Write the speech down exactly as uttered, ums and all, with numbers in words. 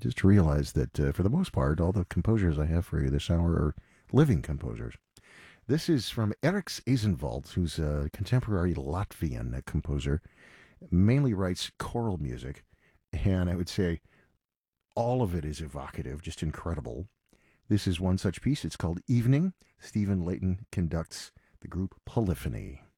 just realized that uh, for the most part, all the composers I have for you this hour are living composers. This is from Eriks Eisenwald, who's a contemporary Latvian uh, composer, mainly writes choral music, and I would say all of it is evocative, just incredible. This is one such piece. It's called Evening. Stephen Layton conducts the group Polyphony.